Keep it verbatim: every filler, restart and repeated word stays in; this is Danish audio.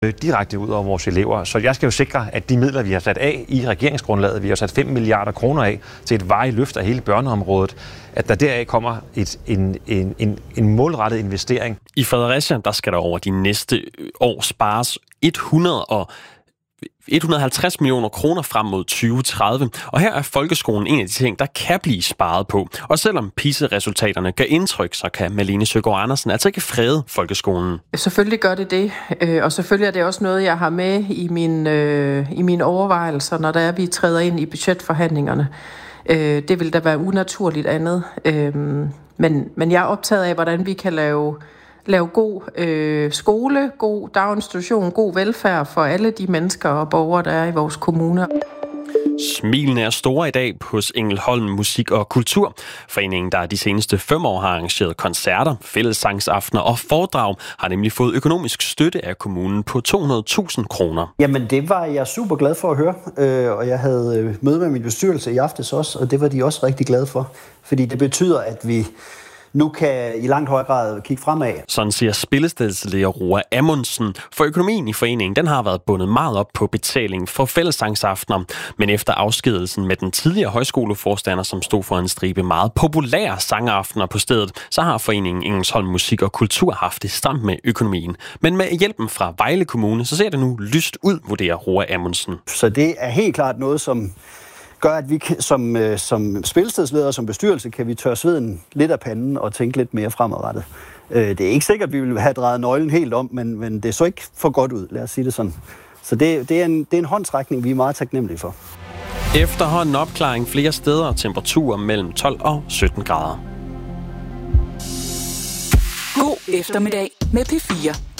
direkte ud over vores elever. Så jeg skal jo sikre, at de midler, vi har sat af i regeringsgrundlaget, vi har sat fem milliarder kroner af til et varigt løft af hele børneområdet, at der deraf kommer et, en, en, en, en målrettet investering. I Fredericia, der skal der over de næste år spares hundrede og et hundrede og halvtreds millioner kroner frem mod tyve tredive. Og her er folkeskolen en af de ting, der kan blive sparet på. Og selvom PISA-resultaterne gør indtryk, så kan Malene Søgaard Andersen altså ikke frede folkeskolen. Selvfølgelig gør det det, og selvfølgelig er det også noget, jeg har med i mine, øh, i mine overvejelser, når der er, vi træder ind i budgetforhandlingerne. Øh, det vil da være unaturligt andet. Øh, men, men jeg er optaget af, hvordan vi kan lave lave god øh, skole, god daginstitution, god velfærd for alle de mennesker og borgere, der er i vores kommuner. Smilene er store i dag hos Engelholm Musik og Kultur. Foreningen, der de seneste fem år har arrangeret koncerter, fællessangsaftener og foredrag, har nemlig fået økonomisk støtte af kommunen på to hundrede tusind kroner. Jamen det var jeg super glad for at høre, øh, og jeg havde møde med min bestyrelse i aftes også, og det var de også rigtig glade for, fordi det betyder, at vi nu kan i langt højere grad kigge fremad. Sådan siger spillestedsleder Roa Amundsen. For økonomien i foreningen, den har været bundet meget op på betaling for fællessangsaftener. Men efter afskedelsen med den tidligere højskoleforstander, som stod for en stribe meget populære sangaftener på stedet, så har foreningen Engelsholm Musik og Kultur haft det stramt med økonomien. Men med hjælpen fra Vejle Kommune, så ser det nu lyst ud, vurderer Roa Amundsen. Så det er helt klart noget, som gør, at vi kan, som, øh, som spilstedsleder, som bestyrelse, kan vi tørre sveden lidt af panden og tænke lidt mere fremadrettet. Øh, det er ikke sikkert, at vi vil have drejet nøglen helt om, men, men det så ikke for godt ud, lad os sige det sådan. Så det, det, er, en, det er en håndsrækning, vi er meget taknemmelige for. Efterhånden opklaring flere steder og temperaturer mellem tolv og sytten grader. God eftermiddag med P fire.